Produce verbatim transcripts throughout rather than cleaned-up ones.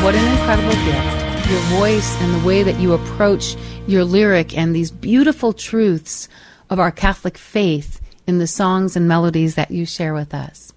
what an incredible gift. Your voice and the way that you approach your lyric and these beautiful truths of our Catholic faith in the songs and melodies that you share with us.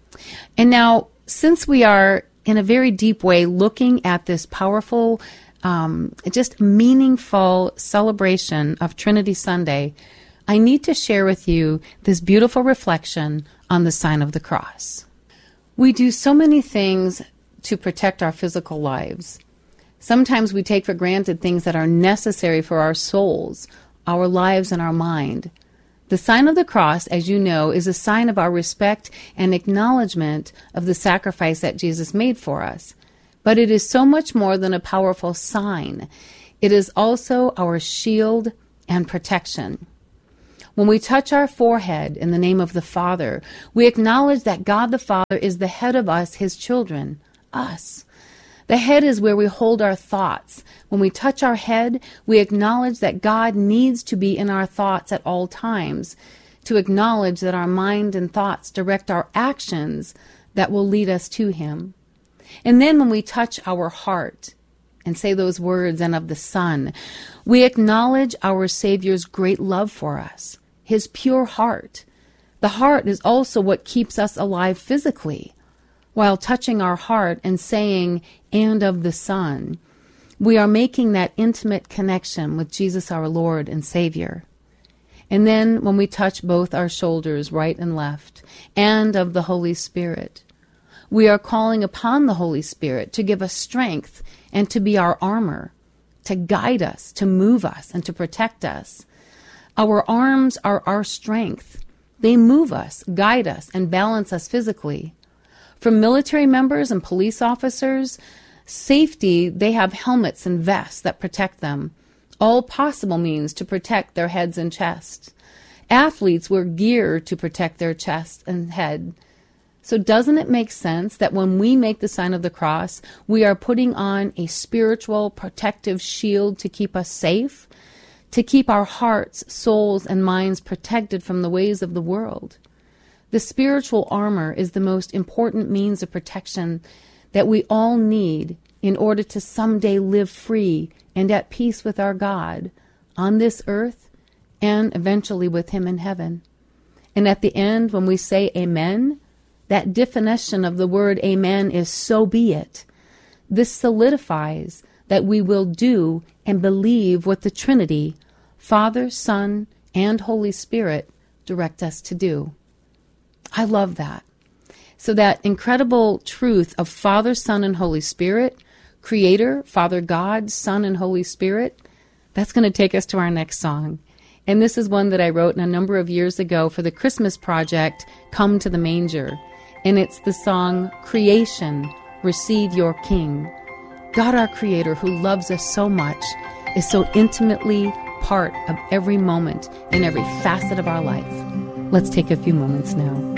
And now, since we are in a very deep way looking at this powerful, um, just meaningful celebration of Trinity Sunday, I need to share with you this beautiful reflection on the sign of the cross. We do so many things to protect our physical lives. Sometimes we take for granted things that are necessary for our souls, our lives, and our mind. The sign of the cross, as you know, is a sign of our respect and acknowledgement of the sacrifice that Jesus made for us. But it is so much more than a powerful sign. It is also our shield and protection. When we touch our forehead in the name of the Father, we acknowledge that God the Father is the head of us, his children, us. The head is where we hold our thoughts. When we touch our head, we acknowledge that God needs to be in our thoughts at all times, to acknowledge that our mind and thoughts direct our actions that will lead us to him. And then when we touch our heart and say those words, and of the Son, we acknowledge our Savior's great love for us, his pure heart. The heart is also what keeps us alive physically. While touching our heart and saying, and of the Son, we are making that intimate connection with Jesus our Lord and Savior. And then when we touch both our shoulders, right and left, and of the Holy Spirit, we are calling upon the Holy Spirit to give us strength and to be our armor, to guide us, to move us, and to protect us. Our arms are our strength. They move us, guide us, and balance us physically. For military members and police officers, safety, they have helmets and vests that protect them, all possible means to protect their heads and chests. Athletes wear gear to protect their chest and head. So doesn't it make sense that when we make the sign of the cross, we are putting on a spiritual protective shield to keep us safe, to keep our hearts, souls, and minds protected from the ways of the world? The spiritual armor is the most important means of protection that we all need in order to someday live free and at peace with our God on this earth and eventually with him in heaven. And at the end, when we say amen, that definition of the word amen is so be it. This solidifies that we will do and believe what the Trinity, Father, Son, and Holy Spirit direct us to do. I love that. So that incredible truth of Father, Son, and Holy Spirit, Creator, Father God, Son, and Holy Spirit, that's going to take us to our next song. And this is one that I wrote a number of years ago for the Christmas project, Come to the Manger. And it's the song, Creation, Receive Your King. God, our Creator, who loves us so much, is so intimately part of every moment and every facet of our life. Let's take a few moments now.